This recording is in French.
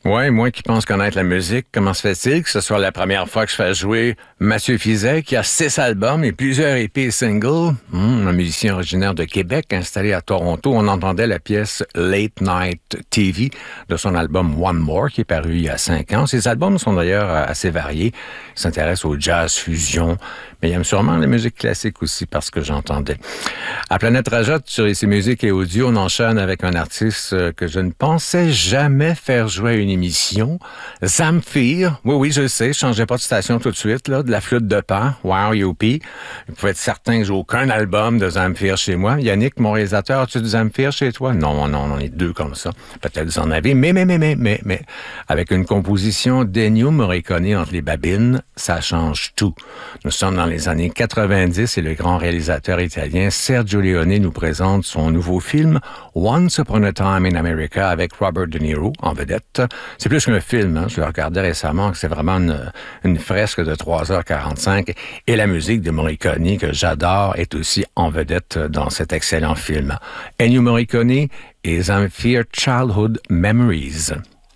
Ouais, moi qui pense connaître la musique, comment se fait-il que ce soit la première fois que je fais jouer Mathieu Fizet, qui a 6 albums et plusieurs EP et singles? Un musicien originaire de Québec, installé à Toronto. On entendait la pièce Late Night TV de son album One More, qui est paru il y a 5 ans. Ces albums sont d'ailleurs assez variés. Il s'intéresse au jazz fusion, mais il aime sûrement la musique classique aussi, parce que j'entendais. À Planète Rajot, sur ici Musique et Audio, on enchaîne avec un artiste que je ne pensais jamais faire jouer à une émission. Zamfir. Oui, je sais, je changeais pas de station tout de suite, là, de la flûte de Pan. Wow, youpi. Vous pouvez être certain que j'ai aucun album de Zamfir chez moi. Yannick, mon réalisateur, as-tu du Zamfir chez toi? Non, on en est 2 comme ça. Peut-être vous en avez, mais, avec une composition d'Ennio Morricone entre les babines, ça change tout. Nous sommes dans les années 90 et le grand réalisateur italien Sergio Leone nous présente son nouveau film Once Upon a Time in America avec Robert De Niro en vedette. C'est plus qu'un film, hein. Je le regardais récemment, c'est vraiment une fresque de 3h45 et la musique de Morricone que j'adore est aussi en vedette dans cet excellent film. Ennio Morricone et Zamfir Childhood Memories.